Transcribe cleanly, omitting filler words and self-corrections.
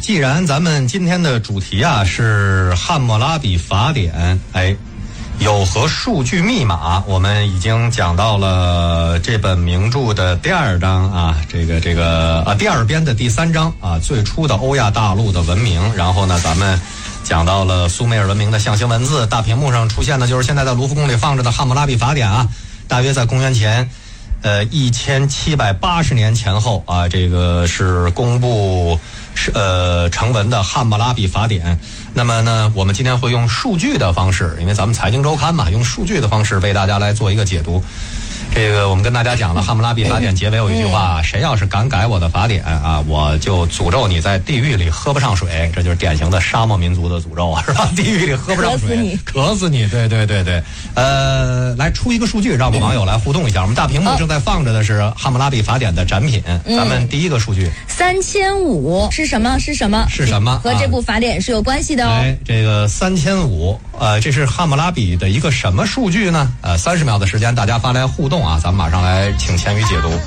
既然咱们今天的主题啊是《汉谟拉比法典》，有何数据密码？我们已经讲到了这本名著的第二章啊，第二编的第3章啊，最初的欧亚大陆的文明。然后呢，咱们讲到了苏美尔文明的象形文字，大屏幕上出现的就是现在在卢浮宫里放着的《汉谟拉比法典》啊，大约在公元前1780年前后啊，这个是公布成文的《汉谟拉比法典》。那么呢，我们今天会用数据的方式，因为咱们财经周刊嘛，用数据的方式为大家来做一个解读。这个我们跟大家讲了，《汉谟拉比法典》结尾有一句话，谁要是敢改我的法典啊，我就诅咒你在地狱里喝不上水。这就是典型的沙漠民族的诅咒啊，是吧？地狱里喝不上水，渴死你。对。来出一个数据，让我们网友来互动一下。我们大屏幕正在放着的是《汉谟拉比法典》的展品。咱们第一个数据 3500是什么？是什么？和这部法典是有关系的哦。 这个3500，这是汉谟拉比的一个什么数据呢？30秒的时间，大家发来互动啊，咱们马上来请千羽解读。